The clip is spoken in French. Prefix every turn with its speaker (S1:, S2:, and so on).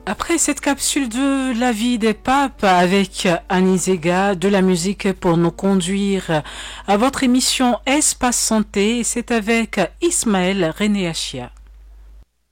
S1: Après cette capsule de la vie des papes avec Annie Zega, de la musique pour nous conduire à votre émission Espace Santé, c'est avec Ismaël René Achia.